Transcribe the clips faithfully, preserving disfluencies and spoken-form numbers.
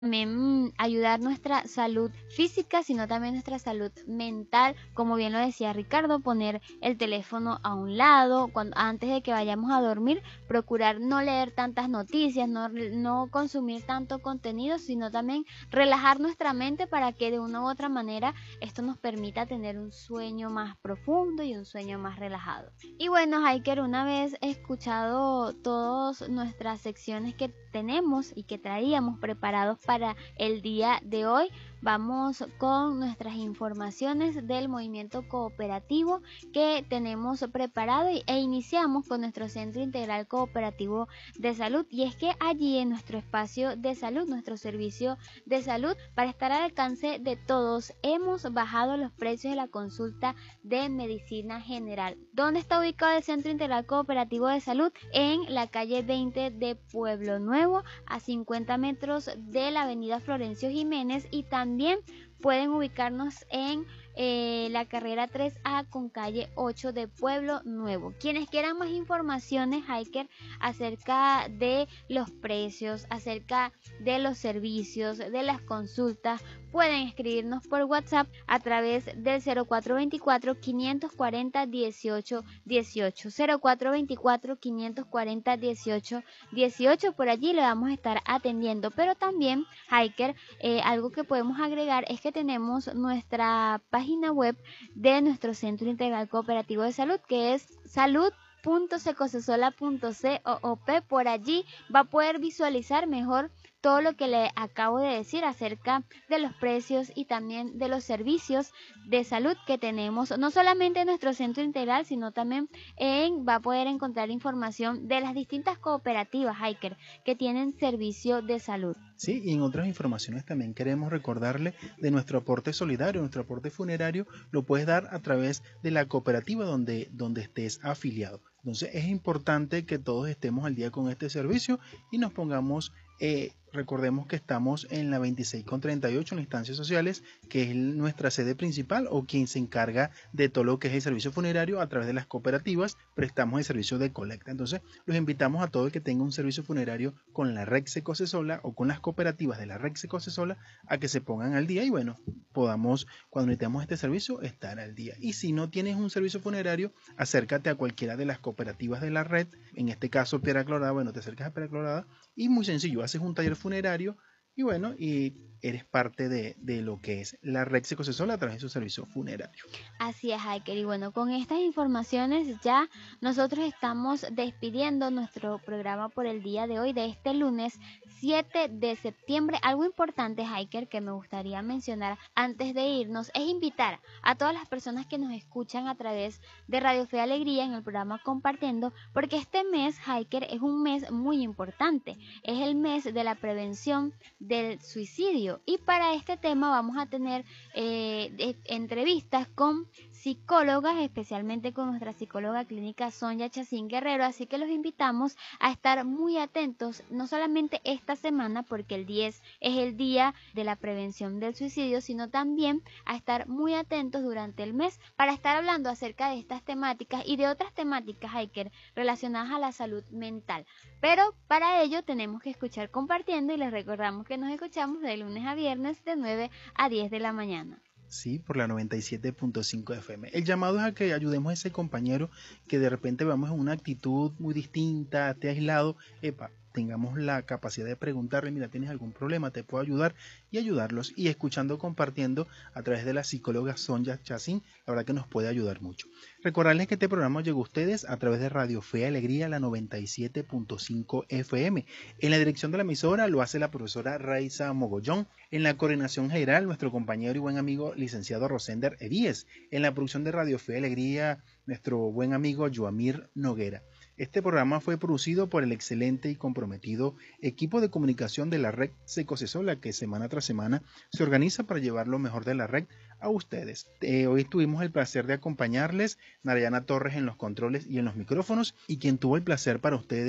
también mm, ayudar nuestra salud física, sino también nuestra salud mental, como bien lo decía Ricardo, poner el teléfono a un lado, cuando, antes de que vayamos a dormir, procurar no leer tantas noticias, no, no consumir tanto contenido, sino también relajar nuestra mente para que de una u otra manera esto nos permita tener un sueño más profundo y un sueño más relajado. Y bueno, Hiker, una vez escuchado todas nuestras secciones que tenemos y que traíamos preparados para el día de hoy, vamos con nuestras informaciones del movimiento cooperativo que tenemos preparado e iniciamos con nuestro Centro Integral Cooperativo de Salud. Y es que allí en nuestro espacio de salud, nuestro servicio de salud, para estar al alcance de todos, hemos bajado los precios de la consulta de medicina general. ¿Dónde está ubicado el Centro Integral Cooperativo de Salud? En la calle veinte de Pueblo Nuevo, a cincuenta metros de la avenida Florencio Jiménez, y también pueden ubicarnos en eh, la carrera tres A con calle ocho de Pueblo Nuevo. Quienes quieran más informaciones, Hiker, acerca de los precios, acerca de los servicios, de las consultas, pueden escribirnos por WhatsApp a través del cero cuatro veinticuatro, quinientos cuarenta, dieciocho dieciocho, cero cuatro veinticuatro, quinientos cuarenta, dieciocho dieciocho. Por allí le vamos a estar atendiendo. Pero también, Hiker, eh, algo que podemos agregar es que tenemos nuestra página web de nuestro Centro Integral Cooperativo de Salud, que es salud punto secosesola punto coop. Por allí va a poder visualizar mejor todo lo que le acabo de decir acerca de los precios y también de los servicios de salud que tenemos, no solamente en nuestro centro integral, sino también en, va a poder encontrar información de las distintas cooperativas, Hiker, que tienen servicio de salud. Sí, y en otras informaciones también queremos recordarle de nuestro aporte solidario, nuestro aporte funerario, lo puedes dar a través de la cooperativa donde, donde estés afiliado. Entonces es importante que todos estemos al día con este servicio y nos pongamos, eh, recordemos que estamos en la veintiséis con treinta y ocho en las instancias sociales, que es nuestra sede principal o quien se encarga de todo lo que es el servicio funerario a través de las cooperativas, prestamos el servicio de colecta. Entonces los invitamos a todo el que tenga un servicio funerario con la red Secosesola o con las cooperativas de la red Secosesola a que se pongan al día y bueno, podamos cuando necesitemos este servicio estar al día. Y si no tienes un servicio funerario, acércate a cualquiera de las cooperativas de la red, en este caso Piedra Colorada, bueno, te acercas a Piedra Colorada y muy sencillo, haces un taller funerario y bueno, y eres parte de, de lo que es la red Secosesola a través de su servicio funerario. Así es, Hiker. Y bueno, con estas informaciones ya nosotros estamos despidiendo nuestro programa por el día de hoy, de este lunes siete de septiembre. Algo importante, Hiker, que me gustaría mencionar antes de irnos, es invitar a todas las personas que nos escuchan a través de Radio Fe y Alegría en el programa Compartiendo, porque este mes, Hiker, es un mes muy importante. Es el mes de la prevención del suicidio. Y para este tema vamos a tener eh, de, entrevistas con psicólogas, especialmente con nuestra psicóloga clínica Sonia Chacín Guerrero, así que los invitamos a estar muy atentos, no solamente esta semana, porque el diez es el día de la prevención del suicidio, sino también a estar muy atentos durante el mes para estar hablando acerca de estas temáticas y de otras temáticas, Hiker, relacionadas a la salud mental. Pero para ello tenemos que escuchar Compartiendo y les recordamos que nos escuchamos de lunes a viernes de nueve a diez de la mañana. Sí, por la noventa y siete punto cinco F M. El llamado es a que ayudemos a ese compañero que de repente veamos en una actitud muy distinta, esté aislado, epa, tengamos la capacidad de preguntarle, mira, ¿tienes algún problema? ¿Te puedo ayudar? Y ayudarlos. Y escuchando, compartiendo a través de la psicóloga Sonia Chacín, la verdad que nos puede ayudar mucho. Recordarles que este programa llegó a ustedes a través de Radio Fe y Alegría, la noventa y siete punto cinco F M. En la dirección de la emisora lo hace la profesora Raiza Mogollón. En la coordinación general, nuestro compañero y buen amigo licenciado Rosender Evíes. En la producción de Radio Fe y Alegría, nuestro buen amigo Joamir Noguera. Este programa fue producido por el excelente y comprometido equipo de comunicación de la red Secosesola, que semana tras semana se organiza para llevar lo mejor de la red a ustedes. Eh, hoy tuvimos el placer de acompañarles, Narayana Torres en los controles y en los micrófonos, y quien tuvo el placer para ustedes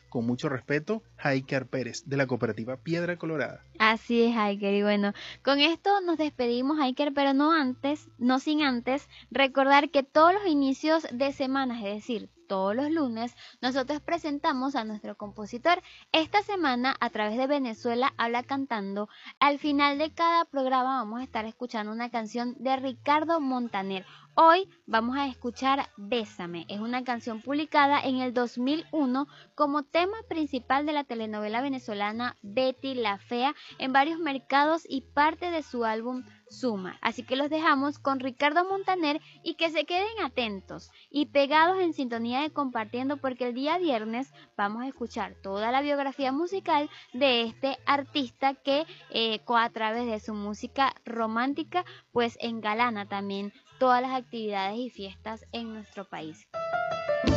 con mucho respeto, Haiker Pérez, de la cooperativa Piedra Colorada. Así es, Haiker. Y bueno, con esto nos despedimos, Haiker, pero no antes, no sin antes recordar que todos los inicios de semana, es decir, todos los lunes, nosotros presentamos a nuestro compositor. Esta semana, a través de Venezuela Habla Cantando, al final de cada programa vamos a estar escuchando una canción de Ricardo Montaner. Hoy vamos a escuchar Bésame. Es una canción publicada en el dos mil uno como tema principal de la telenovela venezolana Betty la Fea en varios mercados y parte de su álbum Suma. Así que los dejamos con Ricardo Montaner y que se queden atentos y pegados en sintonía de Compartiendo, porque el día viernes vamos a escuchar toda la biografía musical de este artista que eh, a través de su música romántica pues engalana también todas las actividades y fiestas en nuestro país.